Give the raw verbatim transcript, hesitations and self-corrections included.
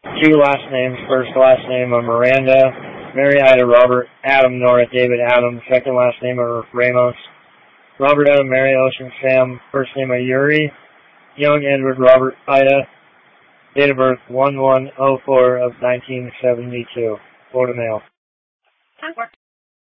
Two last names. First last name of Miranda, Mary Ida Robert Adam Nora David Adam. Second last name of Ramos, Robert Adam Mary Ocean Sam. First name of Yuri, Young Edward Robert Ida. Date of birth one one oh four of nineteen seventy-two. Florida male.